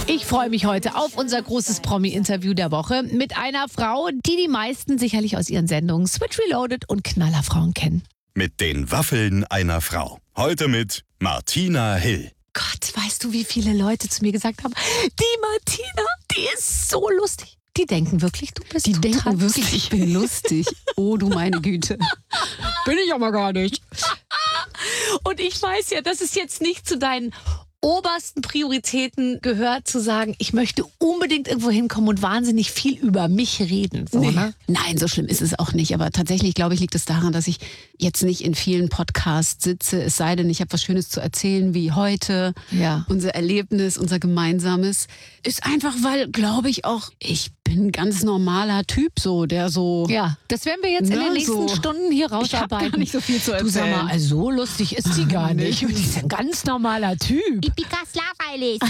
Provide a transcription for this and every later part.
Ich freue mich heute auf unser großes Promi-Interview der Woche mit einer Frau, die meisten sicherlich aus ihren Sendungen Switch Reloaded und Knallerfrauen kennen. Mit den Waffeln einer Frau. Heute mit Martina Hill. Gott, weißt du, wie viele Leute zu mir gesagt haben, die Martina, die ist so lustig. Die denken wirklich, du bist total denken wirklich, lustig. ich bin lustig. Oh, du meine Güte. Bin ich aber gar nicht. Und ich weiß ja, dass es jetzt nicht zu deinen obersten Prioritäten gehört, zu sagen, ich möchte unbedingt irgendwo hinkommen und wahnsinnig viel über mich reden. So, Nee. ne? Nein, so schlimm ist es auch nicht. Aber tatsächlich, glaube ich, liegt es daran, dass ich jetzt nicht in vielen Podcasts sitze. Es sei denn, ich habe was Schönes zu erzählen, wie heute. Ja. Unser Erlebnis, unser gemeinsames. Ist einfach, weil, glaube ich, auch, ich bin ein ganz normaler Typ, so, der so... Ja, das werden wir jetzt in Ne, den nächsten so. Stunden hier Ich habe rausarbeiten. gar nicht so viel zu Du sag erzählen. mal, also so lustig ist sie gar nicht. Die ist ein ganz normaler Typ. Ich bin ganz langweilig.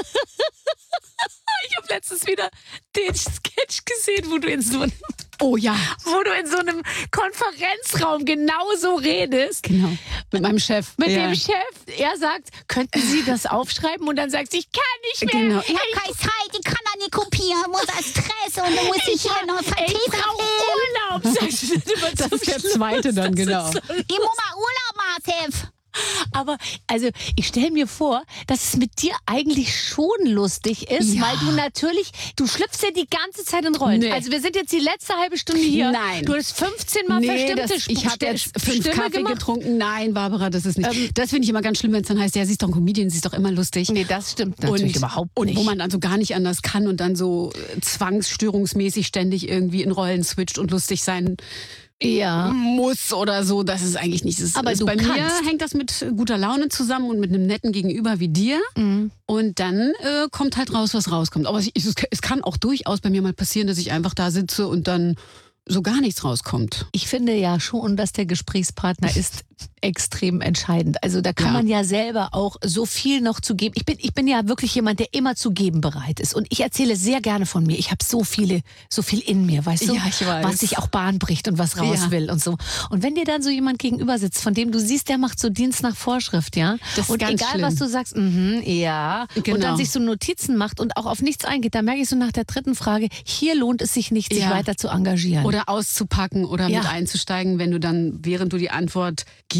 Ich habe letztens wieder den Sketch gesehen, wo du in so einem, Oh ja, Konferenzraum genauso redest. genau. Mit meinem Chef. Mit Ja. dem Chef. Er sagt, könnten Sie das aufschreiben? Und dann sagt sie, ich kann nicht mehr. Genau. Ich habe keine Zeit, ich kann da nicht kopieren, muss als Stress und dann muss ich hier noch Ich Vertreter brauche Urlaub. Sagt sie dann immer Das zum ist der Schluss. zweite dann, Das genau. ist so Ich muss mal Urlaub machen, Chef. Aber also ich stelle mir vor, dass es mit dir eigentlich schon lustig ist, Ja. weil du natürlich, du schlüpfst ja die ganze Zeit in Rollen. Nee. Also wir sind jetzt die letzte halbe Stunde hier. Nein. Du hast 15 Mal Nee, verstimmte ich habe jetzt 5 Stimme Kaffee gemacht. getrunken. Nein, Barbara, das ist nicht. Das finde ich immer ganz schlimm, wenn es dann heißt, ja, sie ist doch ein Comedian, sie ist doch immer lustig. Nee, das stimmt natürlich überhaupt nicht. Und wo man dann so gar nicht anders kann und dann so zwangsstörungsmäßig ständig irgendwie in Rollen switcht und lustig sein ja. muss oder so. Das ist eigentlich nicht. Das Aber ist du bei mir kannst. hängt das mit guter Laune zusammen und mit einem netten Gegenüber wie dir. Und dann kommt halt raus, was rauskommt. Aber es kann auch durchaus bei mir mal passieren, dass ich einfach da sitze und dann so gar nichts rauskommt. Ich finde ja schon, dass der Gesprächspartner ist extrem entscheidend. Also da kann Ja. man ja selber auch so viel noch zu geben. Ich bin ja wirklich jemand, der immer zu geben bereit ist. Und ich erzähle sehr gerne von mir. Ich habe so viel in mir, weißt du? Ja, ich weiß. Was sich auch Bahn bricht und was raus Ja. will und so. Und wenn dir dann so jemand gegenüber sitzt, von dem du siehst, der macht so Dienst nach Vorschrift, ja? Das ist und ganz egal, schlimm. was du sagst, ja. Genau. Und dann sich so Notizen macht und auch auf nichts eingeht, da merke ich so nach der dritten Frage, hier lohnt es sich nicht, sich Ja. weiter zu engagieren. Oder auszupacken oder Ja. mit einzusteigen, wenn du dann, während du die Antwort